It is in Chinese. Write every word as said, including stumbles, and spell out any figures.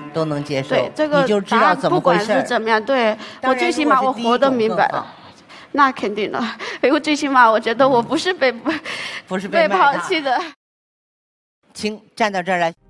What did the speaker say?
都能接受。 对，这个你就知答案道怎么不管回事儿。 是怎么样，对我当然最起码我活得明白了。那肯定的，因为最起码我觉得我不是被、 不是被被卖的抛弃的。 请站到这儿来。